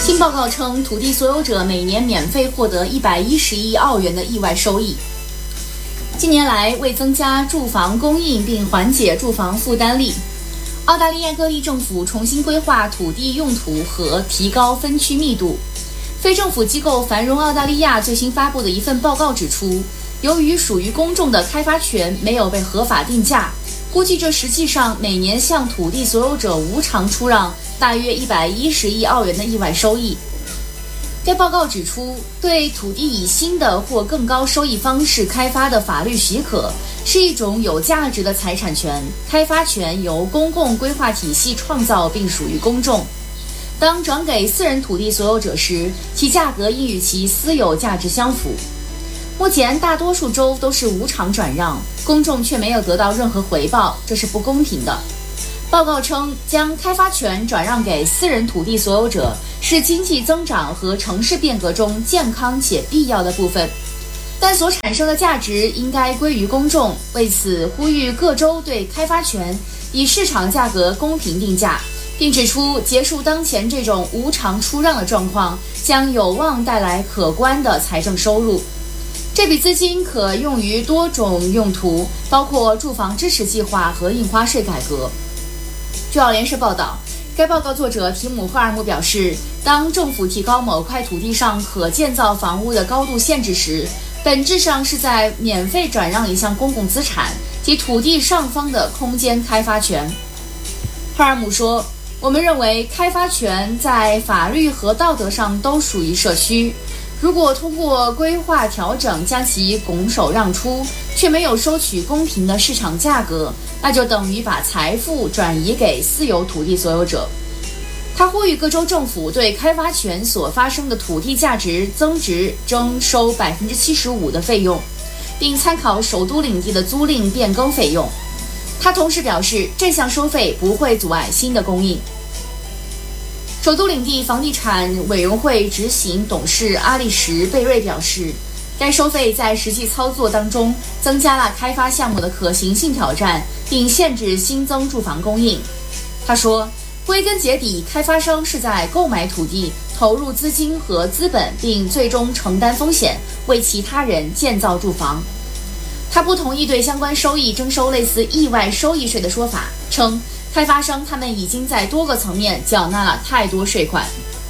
新报告称，土地所有者每年免费获得110亿澳元的意外收益。近年来，为增加住房供应并缓解住房负担力，澳大利亚各地政府重新规划土地用途和提高分区密度。非政府机构繁荣澳大利亚最新发布的一份报告指出，由于属于公众的开发权没有被合法定价，估计这实际上每年向土地所有者无偿出让大约110亿澳元的意外收益。该报告指出，对土地以新的或更高收益方式开发的法律许可是一种有价值的财产权，开发权由公共规划体系创造并属于公众。当转给私人土地所有者时，其价格应与其私有价值相符。目前大多数州都是无偿转让，公众却没有得到任何回报，这是不公平的。报告称，将开发权转让给私人土地所有者是经济增长和城市变革中健康且必要的部分，但所产生的价值应该归于公众。为此，呼吁各州对开发权以市场价格公平定价，并指出结束当前这种无偿出让的状况将有望带来可观的财政收入。这笔资金可用于多种用途，包括住房支持计划和印花税改革。据澳联社报道，该报告作者提姆·赫尔姆表示，当政府提高某块土地上可建造房屋的高度限制时，本质上是在免费转让一项公共资产，即土地上方的空间开发权。赫尔姆说，我们认为开发权在法律和道德上都属于社区。如果通过规划调整将其拱手让出，却没有收取公平的市场价格，那就等于把财富转移给私有土地所有者。他呼吁各州政府对开发权所发生的土地价值增值征收75%的费用，并参考首都领地的租赁变更费用。他同时表示，这项收费不会阻碍新的供应。首都领地房地产委员会执行董事阿利什·贝瑞表示，该收费在实际操作当中增加了开发项目的可行性挑战，并限制新增住房供应。他说，归根结底，开发商是在购买土地，投入资金和资本，并最终承担风险，为其他人建造住房。他不同意对相关收益征收类似意外收益税的说法，称开发商他们已经在多个层面缴纳了太多税款。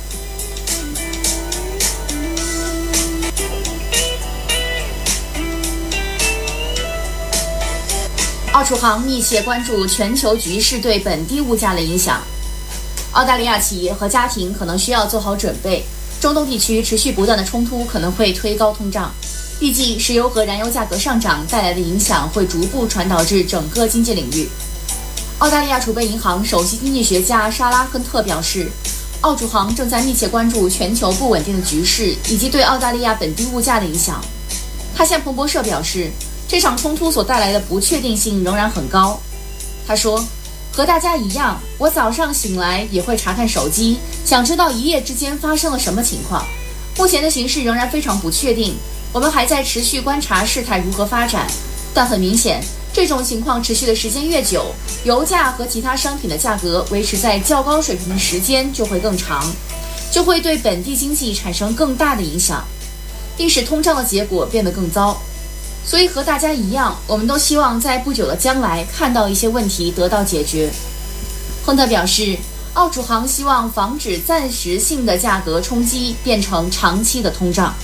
澳储行密切关注全球局势对本地物价的影响。澳大利亚企业和家庭可能需要做好准备，中东地区持续不断的冲突可能会推高通胀。预计石油和燃油价格上涨带来的影响会逐步传导至整个经济领域。澳大利亚储备银行首席经济学家莎拉·亨特表示，澳储行正在密切关注全球不稳定的局势以及对澳大利亚本地物价的影响。他向彭博社表示，这场冲突所带来的不确定性仍然很高。他说，和大家一样，我早上醒来也会查看手机，想知道一夜之间发生了什么情况。目前的形势仍然非常不确定，我们还在持续观察事态如何发展，但很明显，这种情况持续的时间越久，油价和其他商品的价格维持在较高水平的时间就会更长，就会对本地经济产生更大的影响，并使通胀的结果变得更糟。所以和大家一样，我们都希望在不久的将来看到一些问题得到解决。亨特表示，澳储行希望防止暂时性的价格冲击变成长期的通胀。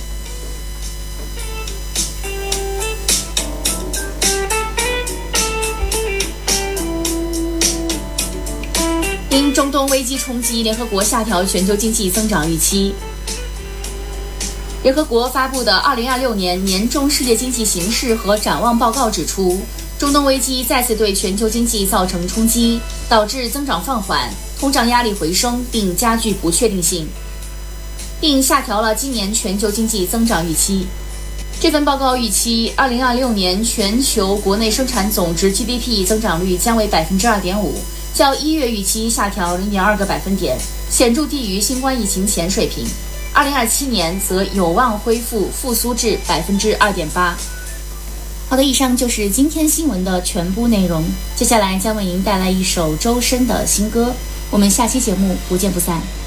因中东危机冲击，联合国下调全球经济增长预期。联合国发布的2026年年中世界经济形势和展望报告指出，中东危机再次对全球经济造成冲击，导致增长放缓，通胀压力回升，并加剧不确定性，并下调了今年全球经济增长预期。这份报告预期2026年全球国内生产总值 GDP 增长率将为 2.5%， 较1月预期下调 0.2个百分点，显著低于新冠疫情前水平。2027年则有望恢复复苏至 2.8%。 好的，以上就是今天新闻的全部内容，接下来将为您带来一首周深的新歌，我们下期节目不见不散。